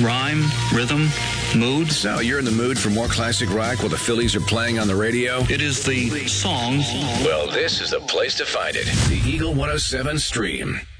rhyme, rhythm, mood. So, you're in the mood for more classic rock while the Phillies are playing on the radio? It is the song. Well, this is the place to find it. The Eagle 107 Stream.